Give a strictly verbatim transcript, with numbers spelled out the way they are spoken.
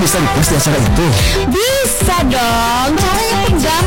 bisa request di acara itu? Bisa dong, caranya kan